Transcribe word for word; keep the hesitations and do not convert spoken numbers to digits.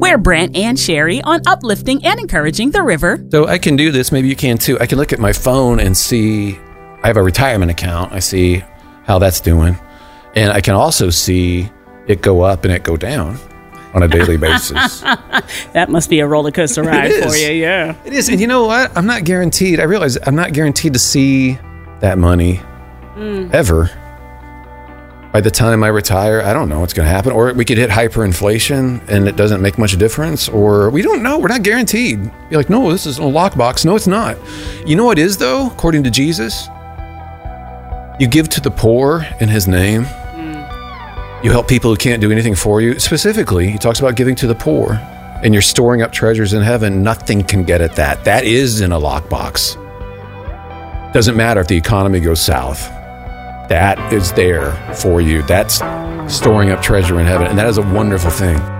We're Brent and Sherry on uplifting and encouraging the river. So I can do this. Maybe you can too. I can look at my phone and see I have a retirement account. I see how that's doing. And I can also see it go up and it go down on a daily basis. That must be a roller coaster ride for you, yeah. It is. And you know what? I'm not guaranteed. I realize I'm not guaranteed to see that money mm. ever. By the time I retire, I don't know what's going to happen. Or we could hit hyperinflation and it doesn't make much difference. Or we don't know. We're not guaranteed. You're like, no, this is a lockbox. No, it's not. You know what it is, though, according to Jesus? You give to the poor in his name. Mm. You help people who can't do anything for you. Specifically, he talks about giving to the poor. And you're storing up treasures in heaven. Nothing can get at that. That is in a lockbox. Doesn't matter if the economy goes south. That is there for you. That's storing up treasure in heaven. And that is a wonderful thing.